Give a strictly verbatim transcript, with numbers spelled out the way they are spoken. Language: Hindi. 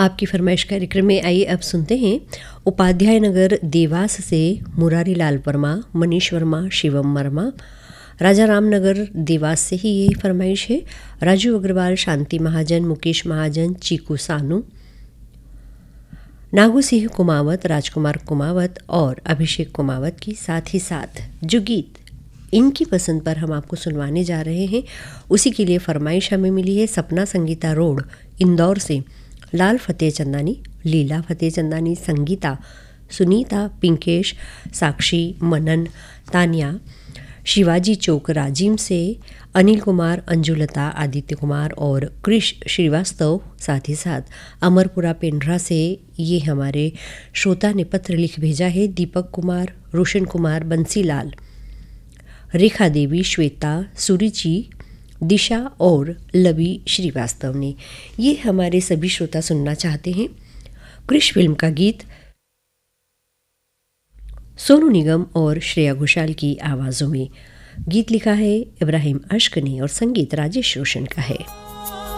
आपकी फरमाइश कार्यक्रम में आइए अब सुनते हैं उपाध्याय नगर देवास से मुरारी लाल वर्मा, मनीष वर्मा, शिवम वर्मा। राजा रामनगर देवास से ही ये फरमाइश है। राजू अग्रवाल, शांति महाजन, मुकेश महाजन, चीकू सानू, नागू सिंह कुमावत, राजकुमार कुमावत और अभिषेक कुमावत की साथ ही साथ जो गीत इनकी पसंद पर हम आपको सुनवाने जा रहे हैं उसी के लिए फरमाइश हमें मिली है सपना संगीता रोड इंदौर से। लाल फतेह चंदानी, लीला फतेह चंदानी, संगीता, सुनीता, पिंकेश, साक्षी, मनन, तानिया, शिवाजी चौक राजीम से, अनिल कुमार, अंजुलता, आदित्य कुमार और कृष श्रीवास्तव, साथ ही साथ अमरपुरा पेंड्रा से ये हमारे श्रोता ने पत्र लिख भेजा है। दीपक कुमार, रोशन कुमार, बंसीलाल, रेखा देवी, श्वेता, सुरुचि, दिशा और लवी श्रीवास्तव ने। ये हमारे सभी श्रोता सुनना चाहते हैं कृष फिल्म का गीत सोनू निगम और श्रेया घोषाल की आवाज़ों में। गीत लिखा है इब्राहिम अश्क ने और संगीत राजेश रोशन का है।